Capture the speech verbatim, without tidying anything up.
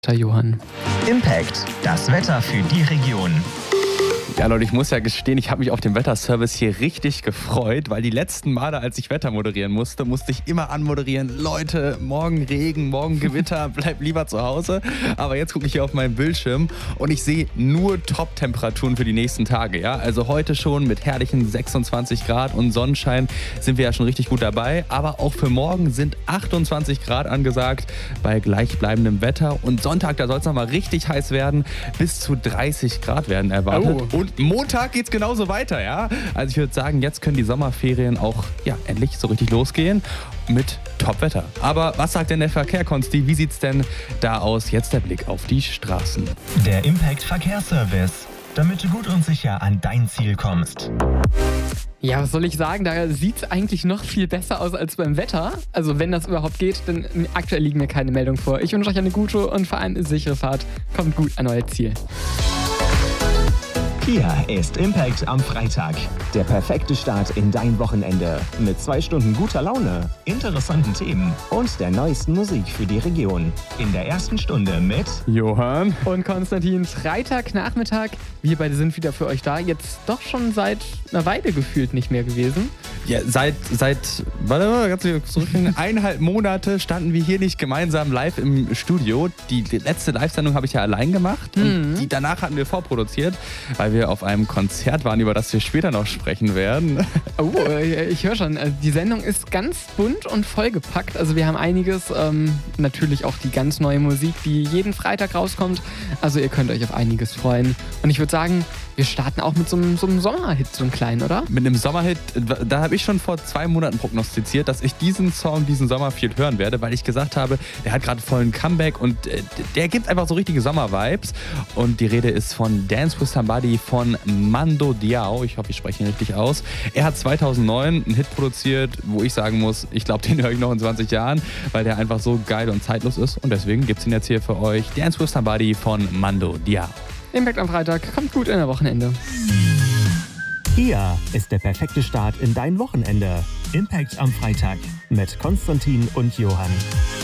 Johann. Impact, das Wetter für die Region. Ja Leute, ich muss ja gestehen, ich habe mich auf den Wetterservice hier richtig gefreut, weil die letzten Male, als ich Wetter moderieren musste, musste ich immer anmoderieren, Leute, morgen Regen, morgen Gewitter, bleibt lieber zu Hause. Aber jetzt gucke ich hier auf meinen Bildschirm und ich sehe nur Top-Temperaturen für die nächsten Tage. Ja? Also heute schon mit herrlichen sechsundzwanzig Grad und Sonnenschein sind wir ja schon richtig gut dabei. Aber auch für morgen sind achtundzwanzig Grad angesagt bei gleichbleibendem Wetter. Und Sonntag, da soll es nochmal richtig heiß werden, bis zu dreißig Grad werden erwartet. Oh. Und Montag geht's genauso weiter, ja. Also ich würde sagen, jetzt können die Sommerferien auch ja, endlich so richtig losgehen mit Top-Wetter. Aber was sagt denn der Verkehr, Konsti? Wie sieht's denn da aus? Jetzt der Blick auf die Straßen. Der Impact Verkehrsservice, damit du gut und sicher an dein Ziel kommst. Ja, was soll ich sagen? Da sieht es eigentlich noch viel besser aus als beim Wetter. Also wenn das überhaupt geht, denn aktuell liegen mir keine Meldungen vor. Ich wünsche euch eine gute und vor allem eine sichere Fahrt. Kommt gut an euer Ziel. Hier ist Impact am Freitag. Der perfekte Start in dein Wochenende. Mit zwei Stunden guter Laune, interessanten Themen und der neuesten Musik für die Region. In der ersten Stunde mit Johann und Konstantin. Freitagnachmittag. Wir beide sind wieder für euch da. Jetzt doch schon seit einer Weile gefühlt nicht mehr gewesen. Ja, seit, seit, warte mal, ganz zurück, eineinhalb Monate standen wir hier nicht gemeinsam live im Studio. Die, die letzte Live-Sendung habe ich ja allein gemacht und Mhm. die danach hatten wir vorproduziert, weil wir auf einem Konzert waren, über das wir später noch sprechen werden. Oh, ich höre schon. Die Sendung ist ganz bunt und vollgepackt. Also wir haben einiges, ähm, natürlich auch die ganz neue Musik, die jeden Freitag rauskommt. Also ihr könnt euch auf einiges freuen. Und ich würde sagen, wir starten auch mit so einem, so einem Sommerhit, so einem kleinen, oder? Mit einem Sommerhit, da habe ich schon vor zwei Monaten prognostiziert, dass ich diesen Song diesen Sommer viel hören werde, weil ich gesagt habe, der hat gerade voll ein Comeback und äh, der gibt einfach so richtige Sommer-Vibes. Und die Rede ist von Dance with Somebody von Mando Diao. Ich hoffe, ich spreche ihn richtig aus. Er hat zweitausendneun einen Hit produziert, wo ich sagen muss, ich glaube, den höre ich noch in zwanzig Jahren, weil der einfach so geil und zeitlos ist. Und deswegen gibt es ihn jetzt hier für euch. Dance with Somebody von Mando Diao. Impact am Freitag. Kommt gut in der Wochenende. Hier ist der perfekte Start in dein Wochenende. Impact am Freitag mit Konstantin und Johann.